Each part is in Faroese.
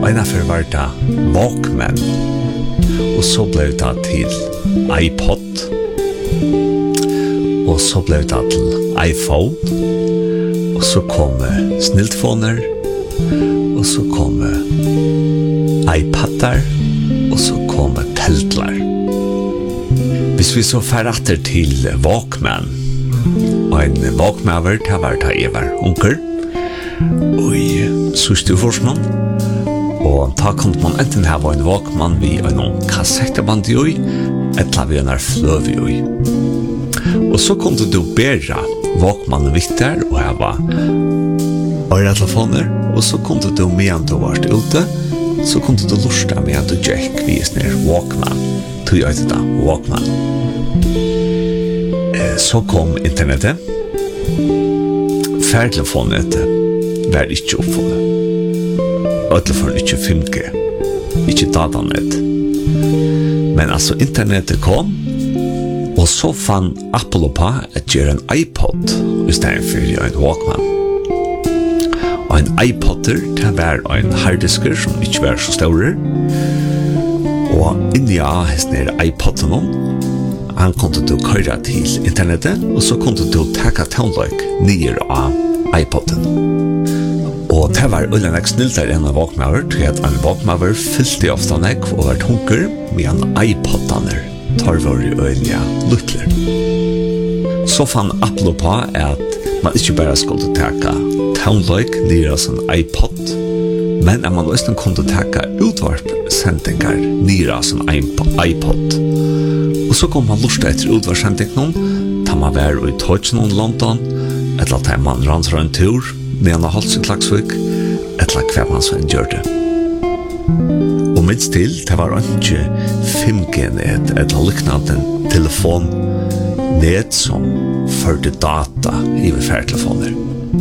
Einaför var det Walkman. Og så blev det til iPod. Og så blev det til iPhone. Og så kom sniltfoner. Og så kom iPadar. Og så kom teltlar. Hvis vi så ferrater til Walkman. Og en Walkman var det jeg var unker. Og i sørste forskning. Og da kunne man enten ha en Walkman vi en kassetteband i, eller vi en fløv i. Og så kunne du bære Walkman vitter og hava øretelefoner, og så kunne du medan du var ute, så kunne du lusta medan du gikk vis ned Walkman. Du gjør det da, Walkman. Så kom internettet. Færtelefonet var ikke oppfunnet. Øtlefor ikke 5G, ikke datanet. Men altså internettet kom, og så fann Apple på at gjøre en iPod i stedet for en Walkman. Og en iPodder, det var en harddisker som ikke var så større. Og inni av hesten iPodden, han kunne du køre til internettet, og så kunne du takke townlike nye av iPodden. Og det var øyne snilter enn av Walkmaver, til at en Walkmaver fyllte ofte nek og var tunker, med en iPod-danner tar våre øyne luttler. Så fann Apple på at man ikke bare skulle takke townlike nere som iPod, men at man også kunne takke utvarpsendingar nere som iPod. Og så kom man lurt etter utvarpsendingen, da man var i Tøtjen i London, eller da man rant en tur, medan holdt sin Klaksvik, etla hver man så enn gjør det. Og minst til, det var ikke 5G-net, etla liknande telefon-net som førte data i færtelefoner.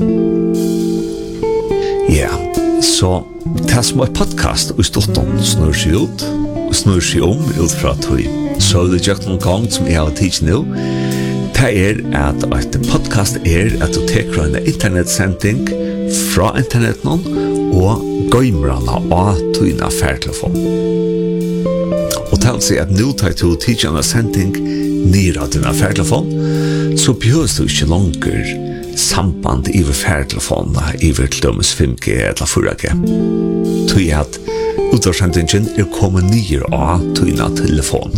Ja, så det som er podcast og ståtton snur seg ut, og snur seg ut fra tog. Så det gjør noen gang som jeg har tid nå, det at et podcast at du teker en internetsending fra internetten og gøymrene av tøyne færtelefon. Og til å si at nå tar du tidligere en sending nere av tøyne færtelefon, så behøves du ikke langer samband i færtelefonene i til dømes 5G eller 4G. Tøy at utvarsendingen kommet nere av tøyne telefon.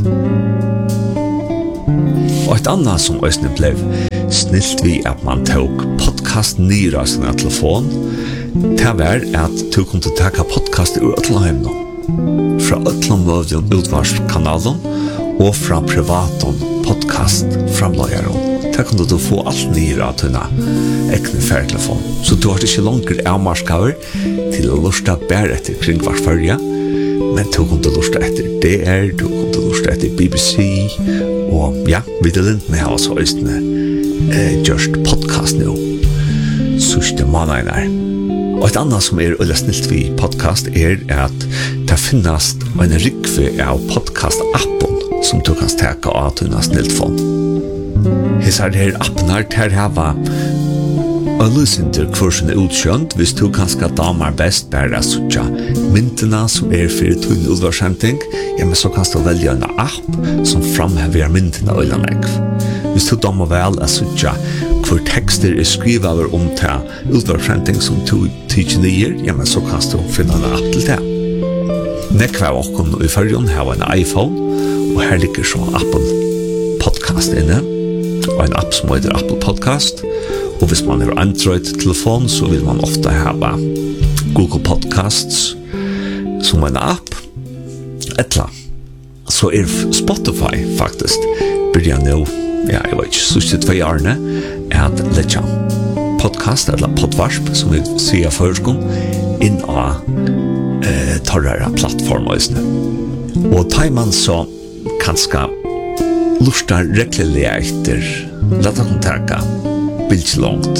Og et annet som også ble snilt vi at man tok podcast nere av sin telefon, det var at du kunne ta podcast ur Øtlandheim nå. Fra Øtlandmøvden utvarskanalen og fra privaten podcast framløyeren. Der kunne du få alt nere av dine ekne færtelefon. Så du har ikke langer avmarskaver til å lusta bare etter kringvarsfølge, men du kunne lusta etter DR, du kunne lusta etter BBC, og ja, Viddelintene har også østene gjørst podcast nå. Sørste måneder. Og et annet som øyla snilt vi podcast at det finnes en rikve av podcast-appen som du kan steke av til en sniltfond. Hesar her appnar ter hava Allusinter kursen utkjønt hvis du kanskje damer best bare suttja myntene som for tunn utvarsending, ja, men så kan du velge en app som framhever myntene og lanlegg. Hvis du damer vel suttja hvor tekster skrivet over til utvarsending som du tidser nye, ja, men så kan du finne en app til det. Nekva av okken i førjen har en iPhone, og her ligger så appen podcast inne, og en app som heter Apple Podcast. Og hvis man har Android-telefon, så vil man ofte ha Google Podcasts som en app. Etla. Så Spotify faktisk begynner nå, ja, jeg vet ikke, så 2 årene, at letja podcast, eller podvarsp, som vi sier førskon, inn av torrere plattformer. Og tar man så kanskje lustar rekkelig etter, leta kontakta, bildt långt.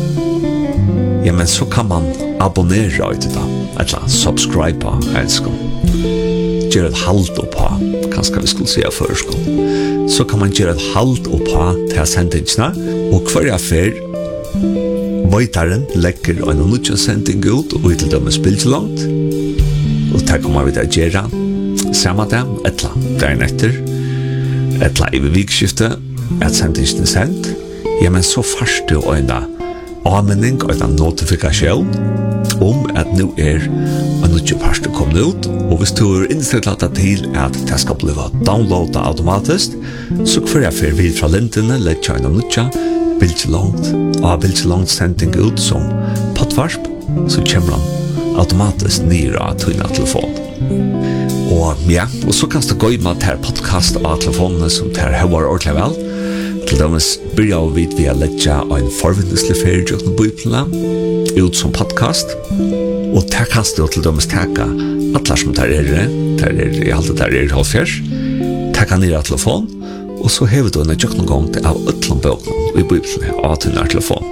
Ja, men så kan man abonnera ut det, eller subscribe på helskon. Gjør et halt opp på, kanskje vi skulle si av førskon. Så kan man gjøre et halt opp på til sendingsene, og hver affær Møytaren legger en nødvendig sending ut, og til dømes bildt langt. det kommer vi til å gjøre samme dag, etla dagen etter, etla i vikskiftet, at sendingen er sendt, ja, men så først du øyne anmenning og en notifikasjon at nå en nødvendig parste kommet ut, og hvis du innstilt til at det skal bli downloadet automatisk, så får jeg for vid fra lintene, lett kjøy en nødvendig, bildelangt sending ut som pottvarsp, så kommer han automatisk nyere av tøyne telefon. Og ja, og så kan du gå i med til podcast av telefonene som tar høyere ordentlig vel. Til dømes begynner vi via letja en forvindeslig ferie til Bibelen ut som podcast. Og der kan du til dømes teka alle som tar i alt det der halvfjers, teka nyere av telefon, og så hever du en jøkken gang til av utlånbøkene i Bibelen av tøyne telefon.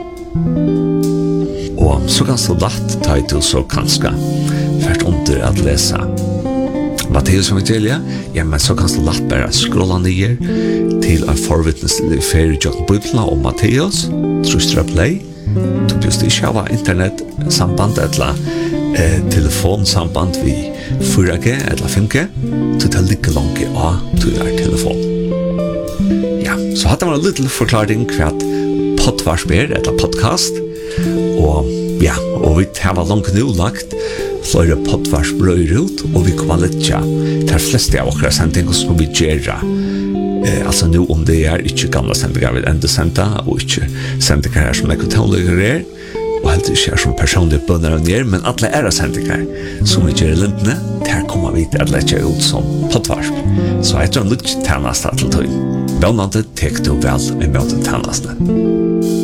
Og så kan du lagt ta i til så kanskje først under at lese Matteus evangeliet, ja, men så kan du lagt bare scrolla nyer til en forvittneslig ferie i Bibelen om Matteus, trustra play, du just ikke ha internet samband eller telefonsamband vi 4G eller 5G, så det ligger langt av til der telefon. Ja, så hadde man en liten forklaring hva pottvarsp eller podcast, og ja, og vi har langt nå lagt flere pottvarsp røyre ut, og vi kommer litt til fleste av okra sendinger som vi gjør. Altså nå om det ikke gamle sendinger vi enda senda, og ikke sendinger her som ekotonligere og helt ikke som personlige bønner og nere, men alle sendinger som vi gjør i lintene, der kommer vi til å lette ut som pottvarsp. Så jeg tror litt tjeneste til tøy. Vannende tek du vel i møte tjenestene.